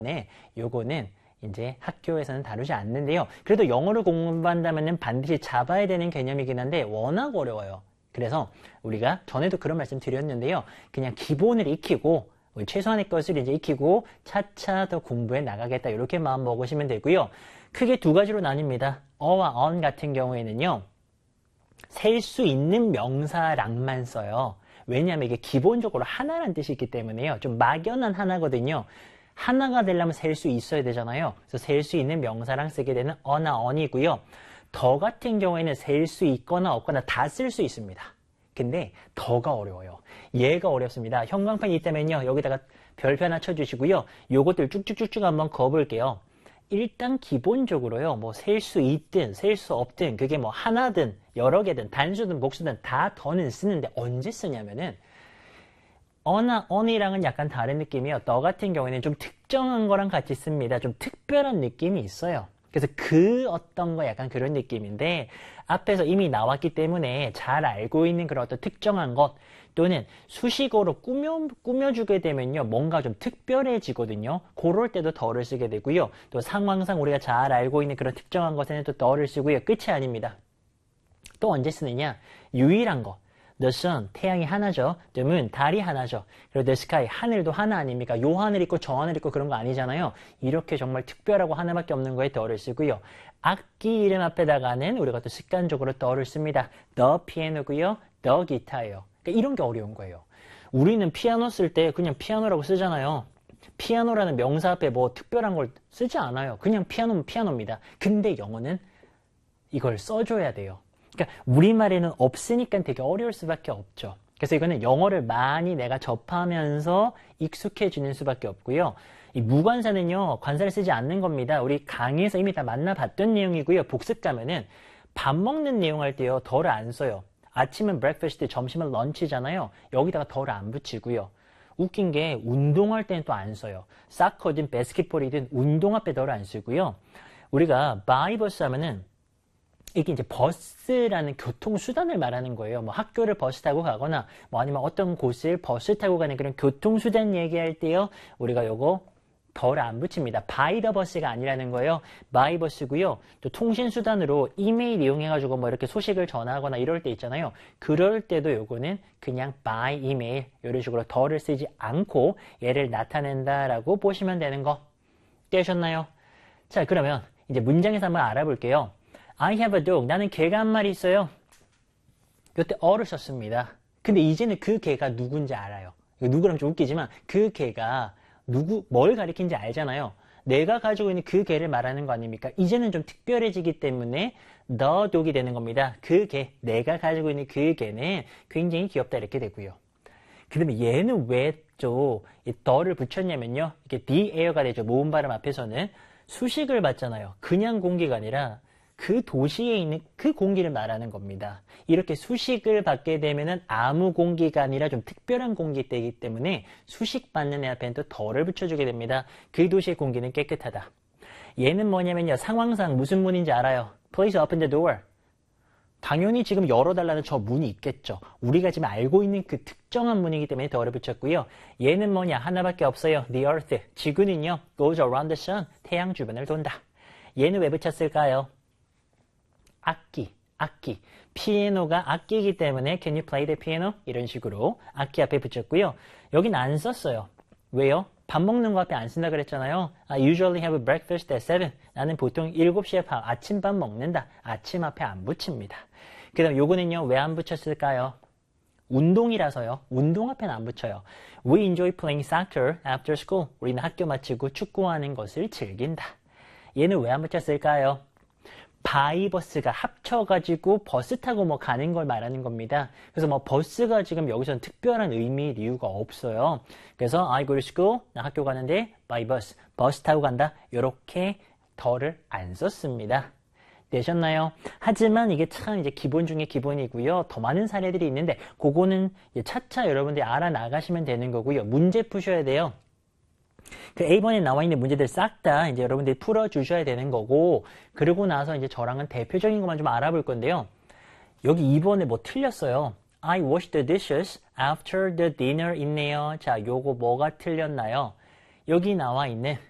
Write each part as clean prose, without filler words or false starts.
때문에 요거는 이제 학교에서는 다루지 않는데요. 그래도 영어를 공부한다면 반드시 잡아야 되는 개념이긴 한데 워낙 어려워요. 그래서 우리가 전에도 그런 말씀 드렸는데요. 그냥 기본을 익히고 최소한의 것을 이제 익히고 차차 더 공부해 나가겠다. 이렇게 마음 먹으시면 되고요. 크게 두 가지로 나뉩니다. 어와 on 같은 경우에는요. 셀 수 있는 명사랑만 써요. 왜냐하면 이게 기본적으로 하나란 뜻이 있기 때문에요. 좀 막연한 하나거든요. 하나가 되려면 셀 수 있어야 되잖아요. 그래서 셀 수 있는 명사랑 쓰게 되는 어나 on이고요. 더 같은 경우에는 셀 수 있거나 없거나 다 쓸 수 있습니다. 근데 더가 어려워요. 얘가 어렵습니다. 형광펜이 있다면요. 여기다가 별표 하나 쳐주시고요. 요것들 쭉쭉쭉쭉 한번 그어볼게요. 일단 기본적으로요. 뭐 셀 수 있든 셀 수 없든 그게 뭐 하나든 여러 개든 단수든 복수든 다 더는 쓰는데 언제 쓰냐면은 어나 on이랑은 약간 다른 느낌이에요. 더 같은 경우에는 좀 특정한 거랑 같이 씁니다. 좀 특별한 느낌이 있어요. 그래서 그 어떤 거 약간 그런 느낌인데 앞에서 이미 나왔기 때문에 잘 알고 있는 그런 어떤 특정한 것 또는 수식어로 꾸며주게 되면요. 뭔가 좀 특별해지거든요. 그럴 때도 더를 쓰게 되고요. 또 상황상 우리가 잘 알고 있는 그런 특정한 것에는 또 더를 쓰고요. 끝이 아닙니다. 또 언제 쓰느냐? 유일한 거. The sun, 태양이 하나죠. The moon, 달이 하나죠. 그리고 the sky, 하늘도 하나 아닙니까? 요 하늘 있고 저 하늘 있고 그런 거 아니잖아요. 이렇게 정말 특별하고 하나밖에 없는 거에 더를 쓰고요. 악기 이름 앞에다가는 우리가 또 습관적으로 더를 씁니다. The piano고요. The guitar예요. 그러니까 이런 게 어려운 거예요. 우리는 피아노 쓸 때 그냥 피아노라고 쓰잖아요. 피아노라는 명사 앞에 뭐 특별한 걸 쓰지 않아요. 그냥 피아노는 피아노입니다. 근데 영어는 이걸 써줘야 돼요. 그러니까 우리말에는 없으니까 되게 어려울 수밖에 없죠. 그래서 이거는 영어를 많이 내가 접하면서 익숙해지는 수밖에 없고요. 이 무관사는요. 관사를 쓰지 않는 겁니다. 우리 강의에서 이미 다 만나봤던 내용이고요. 복습 가면은 밥 먹는 내용 할 때요. 덜을 안 써요. 아침은 breakfast, 점심은 lunch잖아요. 여기다가 덜을 안 붙이고요. 웃긴 게 운동할 때는 또 안 써요. 사커든 배스킷볼이든 운동 앞에 덜을 안 쓰고요. 우리가 by bus 하면은 이게 이제 버스라는 교통수단을 말하는 거예요. 뭐 학교를 버스 타고 가거나 뭐 아니면 어떤 곳을 버스 타고 가는 그런 교통수단 얘기할 때요. 우리가 요거 덜 안 붙입니다. by the bus가 아니라는 거예요. by bus고요. 또 통신수단으로 이메일 이용해가지고 뭐 이렇게 소식을 전하거나 이럴 때 있잖아요. 그럴 때도 요거는 그냥 by email 이런 식으로 덜을 쓰지 않고 얘를 나타낸다라고 보시면 되는 거. 떼셨나요? 자, 그러면 이제 문장에서 한번 알아볼게요. I have a dog. 나는 개가 한 마리 있어요. 이때 어를 썼습니다. 근데 이제는 그 개가 누군지 알아요. 누구라면 좀 웃기지만 그 개가 뭘 가리킨지 알잖아요. 내가 가지고 있는 그 개를 말하는 거 아닙니까? 이제는 좀 특별해지기 때문에 the dog이 되는 겁니다. 그 개, 내가 가지고 있는 그 개는 굉장히 귀엽다 이렇게 되고요. 그러면 얘는 왜 또 the를 붙였냐면요. 이게 the air가 되죠. 모음 발음 앞에서는 수식을 받잖아요. 그냥 공기가 아니라 그 도시에 있는 그 공기를 말하는 겁니다. 이렇게 수식을 받게 되면은 아무 공기가 아니라 좀 특별한 공기이기 때문에 수식 받는 애 앞에는 또 더를 붙여주게 됩니다. 그 도시의 공기는 깨끗하다. 얘는 뭐냐면요. 상황상 무슨 문인지 알아요. Please open the door. 당연히 지금 열어달라는 저 문이 있겠죠. 우리가 지금 알고 있는 그 특정한 문이기 때문에 더를 붙였고요. 얘는 뭐냐? 하나밖에 없어요. The earth. 지구는요. goes around the sun. 태양 주변을 돈다. 얘는 왜 붙였을까요? 악기. 피아노가 악기이기 때문에 Can you play the piano? 이런 식으로 악기 앞에 붙였고요. 여긴 안 썼어요. 왜요? 밥 먹는 거 앞에 안 쓴다 그랬잖아요. I usually have breakfast at 7. 나는 보통 7시에 아침밥 먹는다. 아침 앞에 안 붙입니다. 그 다음 요거는요. 왜 안 붙였을까요? 운동이라서요. 운동 앞에는 안 붙여요. We enjoy playing soccer after school. 우리는 학교 마치고 축구하는 것을 즐긴다. 얘는 왜 안 붙였을까요? 바이버스가 합쳐가지고 버스 타고 뭐 가는 걸 말하는 겁니다. 그래서 뭐 버스가 지금 여기서는 특별한 의미일 이유가 없어요. 그래서 I go to school, 나 학교 가는데 by bus, 버스 타고 간다. 이렇게 더를 안 썼습니다. 되셨나요? 하지만 이게 참 이제 기본 중에 기본이고요. 더 많은 사례들이 있는데 그거는 차차 여러분들이 알아나가시면 되는 거고요. 문제 푸셔야 돼요. 그 A번에 나와 있는 문제들 싹 다 이제 여러분들이 풀어주셔야 되는 거고, 그러고 나서 이제 저랑은 대표적인 것만 좀 알아볼 건데요. 여기 2번에 뭐 틀렸어요. I wash the dishes after the dinner 있네요. 자, 요거 뭐가 틀렸나요? 여기 나와 있는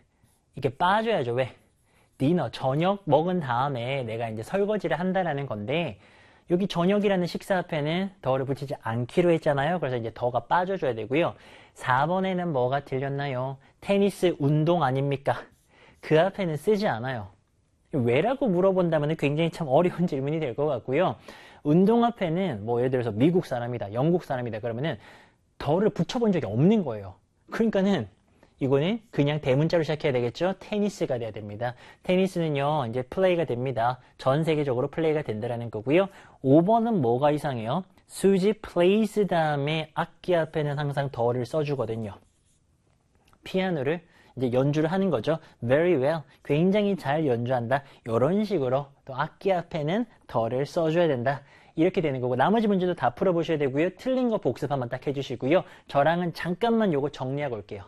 이게 빠져야죠. 왜? 디너, 저녁 먹은 다음에 내가 이제 설거지를 한다라는 건데, 여기 저녁이라는 식사 앞에는 더를 붙이지 않기로 했잖아요. 그래서 이제 더가 빠져줘야 되고요. 4번에는 뭐가 들렸나요? 테니스 운동 아닙니까? 그 앞에는 쓰지 않아요. 왜라고 물어본다면 굉장히 참 어려운 질문이 될 것 같고요. 운동 앞에는 뭐 예를 들어서 미국 사람이다, 영국 사람이다 그러면은 더를 붙여본 적이 없는 거예요. 그러니까는 이거는 그냥 대문자로 시작해야 되겠죠? 테니스가 돼야 됩니다. 테니스는요, 이제 플레이가 됩니다. 전 세계적으로 플레이가 된다라는 거고요. 5번은 뭐가 이상해요? 수지 plays 다음에 악기 앞에는 항상 더를 써주거든요. 피아노를 이제 연주를 하는 거죠. Very well. 굉장히 잘 연주한다. 이런 식으로 또 악기 앞에는 더를 써줘야 된다. 이렇게 되는 거고 나머지 문제도 다 풀어보셔야 되고요. 틀린 거 복습 한번 딱 해주시고요. 저랑은 잠깐만 요거 정리하고 올게요.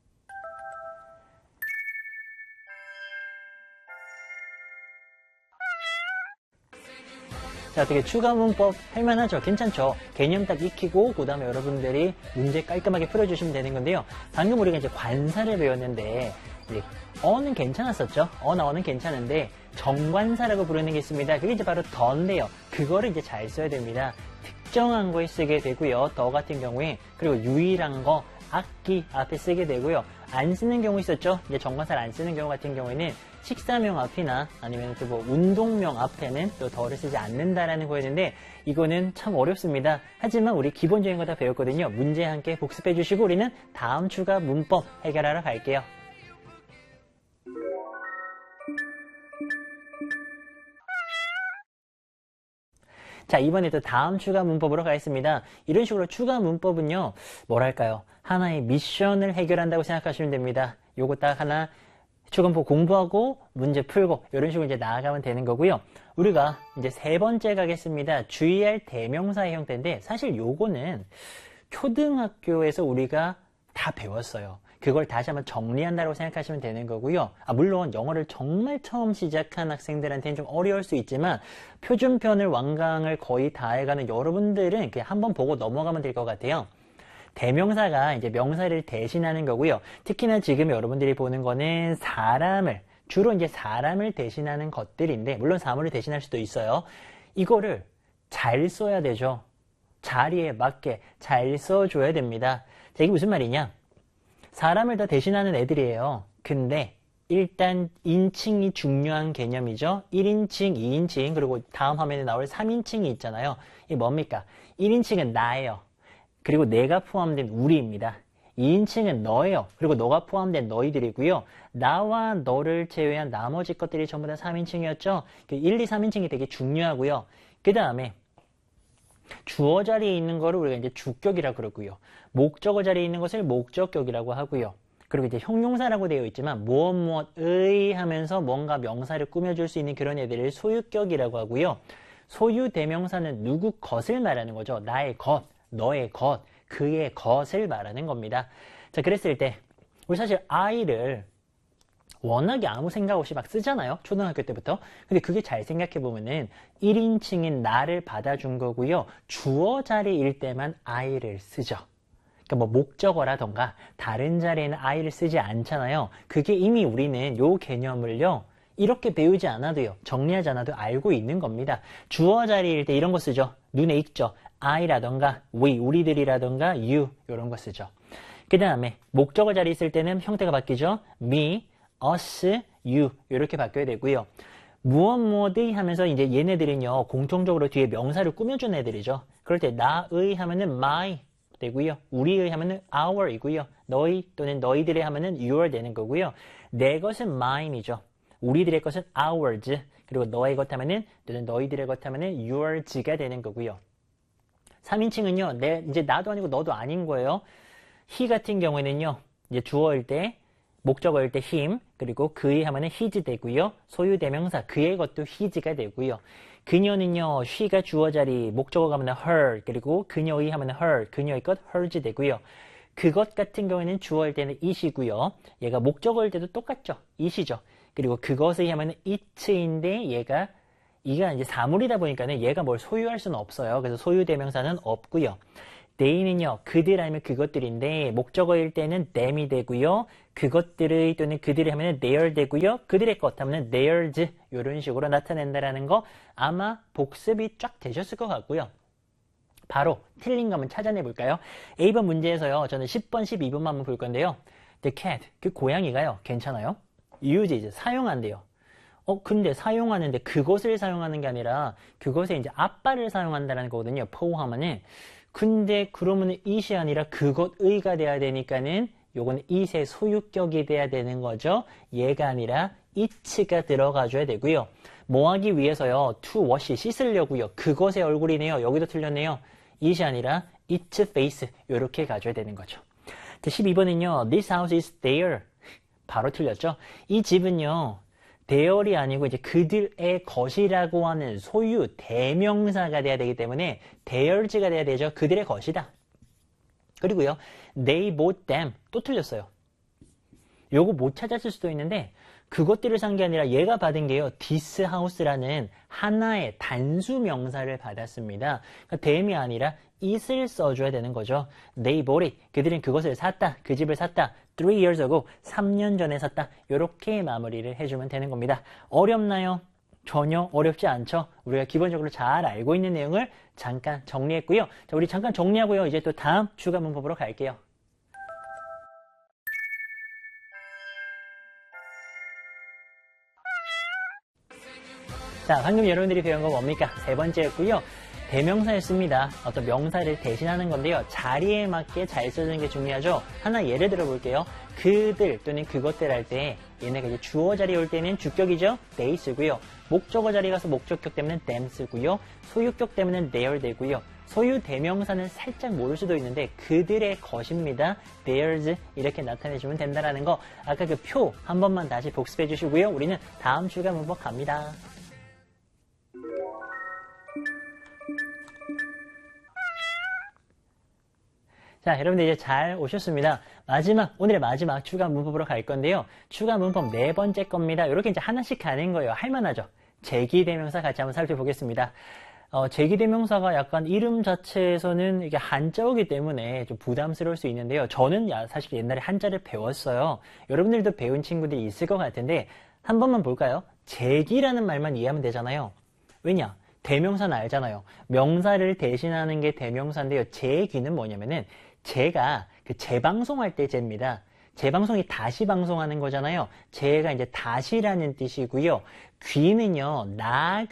자, 어떻게 추가 문법 할만하죠? 괜찮죠? 개념 딱 익히고 그 다음에 여러분들이 문제 깔끔하게 풀어주시면 되는 건데요. 방금 우리가 이제 관사를 배웠는데 이제 어는 괜찮았었죠? 어는 괜찮은데 정관사라고 부르는 게 있습니다. 그게 이제 바로 더인데요. 그거를 이제 잘 써야 됩니다. 특정한 거에 쓰게 되고요. 더 같은 경우에 그리고 유일한 거 악기 앞에 쓰게 되고요. 안 쓰는 경우 있었죠? 이제 정관사를 안 쓰는 경우 같은 경우에는 식사명 앞이나 아니면 또 뭐 운동명 앞에는 또 더를 쓰지 않는다라는 거였는데 이거는 참 어렵습니다. 하지만 우리 기본적인 거 다 배웠거든요. 문제 함께 복습해 주시고 우리는 다음 추가 문법 해결하러 갈게요. 자, 이번에도 다음 추가 문법으로 가겠습니다. 이런 식으로 추가 문법은요, 뭐랄까요, 하나의 미션을 해결한다고 생각하시면 됩니다. 요거 딱 하나 추가 문법 공부하고 문제 풀고 이런 식으로 이제 나아가면 되는 거고요. 우리가 이제 세 번째 가겠습니다. 주의할 대명사의 형태인데 사실 요거는 초등학교에서 우리가 다 배웠어요. 그걸 다시 한번 정리한다고 생각하시면 되는 거고요. 물론 영어를 정말 처음 시작한 학생들한테는 좀 어려울 수 있지만 표준편을 완강을 거의 다 해가는 여러분들은 그냥 한번 보고 넘어가면 될 것 같아요. 대명사가 이제 명사를 대신하는 거고요. 특히나 지금 여러분들이 보는 거는 주로 이제 사람을 대신하는 것들인데, 물론 사물을 대신할 수도 있어요. 이거를 잘 써야 되죠. 자리에 맞게 잘 써줘야 됩니다. 자, 이게 무슨 말이냐? 사람을 다 대신하는 애들이에요. 근데 일단 인칭이 중요한 개념이죠. 1인칭, 2인칭, 그리고 다음 화면에 나올 3인칭이 있잖아요. 이게 뭡니까? 1인칭은 나예요. 그리고 내가 포함된 우리입니다. 2인칭은 너예요. 그리고 너가 포함된 너희들이고요. 나와 너를 제외한 나머지 것들이 전부 다 3인칭이었죠. 1, 2, 3인칭이 되게 중요하고요. 그 다음에 주어 자리에 있는 거를 우리가 이제 주격이라고 그러고요. 목적어 자리에 있는 것을 목적격이라고 하고요. 그리고 이제 형용사라고 되어 있지만 무엇의 하면서 뭔가 명사를 꾸며줄 수 있는 그런 애들을 소유격이라고 하고요. 소유 대명사는 누구 것을 말하는 거죠. 나의 것, 너의 것, 그의 것을 말하는 겁니다. 자, 그랬을 때 우리 사실 I를 워낙에 아무 생각 없이 막 쓰잖아요. 초등학교 때부터. 근데 그게 잘 생각해보면은 1인칭인 나를 받아준 거고요. 주어 자리일 때만 I를 쓰죠. 그러니까 뭐 목적어라던가 다른 자리에는 I를 쓰지 않잖아요. 그게 이미 우리는 요 개념을요. 이렇게 배우지 않아도요. 정리하지 않아도 알고 있는 겁니다. 주어 자리일 때 이런 거 쓰죠. 눈에 익죠. I라던가 we, 우리들이라던가 you 이런 거 쓰죠. 그 다음에 목적어 자리 있을 때는 형태가 바뀌죠. me, us, you 이렇게 바뀌어야 되고요. 무엇이 하면서 이제 얘네들은요 공통적으로 뒤에 명사를 꾸며준 애들이죠. 그럴 때 나의 하면은 my 되고요. 우리의 하면은 our이고요. 너희 또는 너희들의 하면은 your 되는 거고요. 내 것은 mine이죠. 우리들의 것은 ours. 그리고 너의 것 하면은 또는 너희들의 것 하면은 yours가 되는 거고요. 3인칭은요, 이제 나도 아니고 너도 아닌 거예요. he 같은 경우에는요, 이제 주어일 때, 목적어일 때 him, 그리고 그의 하면은 his 되고요. 소유 대명사, 그의 것도 his가 되고요. 그녀는요, she가 주어 자리, 목적어가 하면은 her, 그리고 그녀의 하면은 her, 그녀의 것 hers 되고요. 그것 같은 경우에는 주어일 때는 it이고요. 얘가 목적어일 때도 똑같죠. it이죠. 그리고 그것의 하면은 it인데 이가 이제 사물이다 보니까는 얘가 뭘 소유할 수는 없어요. 그래서 소유 대명사는 없고요. they는요, 그들 아니면 그것들인데, 목적어일 때는 them이 되고요. 그것들의 또는 그들이 하면 their 되고요. 그들의 것 하면 theirs, 이런 식으로 나타낸다라는 거 아마 복습이 쫙 되셨을 것 같고요. 바로 틀린 거 한번 찾아내 볼까요? A번 문제에서요, 저는 10번, 12번만 한번 볼 건데요. The cat, 그 고양이가요, 괜찮아요? uses, 사용한대요. 근데 사용하는데 그것을 사용하는 게 아니라 그것에 이제 아빠를 사용한다는 거거든요. 포함하는. 근데 그러면 it이 아니라 그것의가 돼야 되니까는 요거는 it의 소유격이 돼야 되는 거죠. 얘가 아니라 it가 들어가줘야 되고요. 뭐 하기 위해서요? to wash, 씻으려고요. 그것의 얼굴이네요. 여기도 틀렸네요. it이 아니라 its face, 요렇게 가줘야 되는 거죠. 12번은요. This house is there. 바로 틀렸죠. 이 집은요. their이 아니고 이제 그들의 것이라고 하는 소유 대명사가 돼야 되기 때문에 theirs가 돼야 되죠. 그들의 것이다. 그리고요. They bought them. 또 틀렸어요. 요거 못 찾았을 수도 있는데 그것들을 산 게 아니라 얘가 받은 게요. this house라는 하나의 단수 명사를 받았습니다. 그러니까 them이 아니라 it을 써줘야 되는 거죠. They bought it. 그들은 그것을 샀다. 그 집을 샀다. 3 years ago. 3년 전에 샀다. 이렇게 마무리를 해주면 되는 겁니다. 어렵나요? 전혀 어렵지 않죠. 우리가 기본적으로 잘 알고 있는 내용을 잠깐 정리했고요. 자, 우리 잠깐 정리하고요. 이제 또 다음 추가 문법으로 갈게요. 자, 방금 여러분들이 배운 건 뭡니까? 세 번째였고요. 대명사였습니다. 어떤 명사를 대신하는 건데요. 자리에 맞게 잘 써주는 게 중요하죠. 하나 예를 들어 볼게요. 그들 또는 그것들 할 때 얘네가 이제 주어 자리에 올 때는 주격이죠. they 쓰고요. 목적어 자리 가서 목적격 때문에 them 쓰고요. 소유격 때문에 their 되고요. 소유 대명사는 살짝 모를 수도 있는데 그들의 것입니다. theirs 이렇게 나타내주면 된다는 거 아까 그 표 한 번만 다시 복습해 주시고요. 우리는 다음 추가 문법 갑니다. 자, 여러분들 이제 잘 오셨습니다. 오늘의 마지막 추가 문법으로 갈 건데요. 추가 문법 네 번째 겁니다. 이렇게 이제 하나씩 가는 거예요. 할만하죠? 제기대명사 같이 한번 살펴보겠습니다. 제기대명사가 약간 이름 자체에서는 이게 한자어기 때문에 좀 부담스러울 수 있는데요. 저는 사실 옛날에 한자를 배웠어요. 여러분들도 배운 친구들이 있을 것 같은데 한 번만 볼까요? 제기라는 말만 이해하면 되잖아요. 왜냐? 대명사는 알잖아요. 명사를 대신하는 게 대명사인데요. 제기는 뭐냐면은 제가 그 재방송할 때 제입니다. 재방송이 다시 방송하는 거잖아요. 제가 이제 다시라는 뜻이고요. 귀는요, 나